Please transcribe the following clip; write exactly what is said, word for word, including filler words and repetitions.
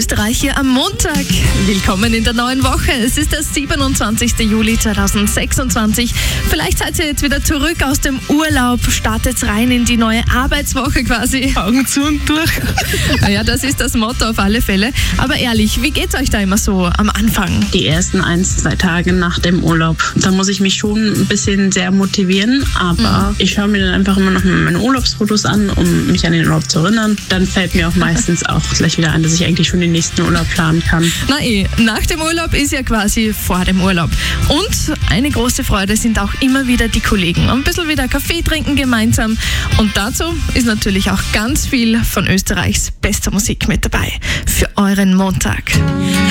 Österreich hier am Montag. Willkommen in der neuen Woche. Es ist der siebenundzwanzigsten Juli zweitausendsechsundzwanzig. Vielleicht seid ihr jetzt wieder zurück aus dem Urlaub, startet rein in die neue Arbeitswoche quasi. Augen zu und durch. Naja, das ist das Motto auf alle Fälle. Aber ehrlich, wie geht's euch da immer so am Anfang? Die ersten ein, zwei Tage nach dem Urlaub, da muss ich mich schon ein bisschen sehr motivieren, aber mhm. ich schaue mir dann einfach immer noch meine Urlaubsfotos an, um mich an den Urlaub zu erinnern. Dann fällt mir auch meistens auch gleich wieder ein, dass ich eigentlich schon den nächsten Urlaub planen kann. Na eh, nach dem Urlaub ist ja quasi vor dem Urlaub. Und eine große Freude sind auch immer wieder die Kollegen. Ein bisschen wieder Kaffee trinken gemeinsam. Und dazu ist natürlich auch ganz viel von Österreichs bester Musik mit dabei. Für euren Montag.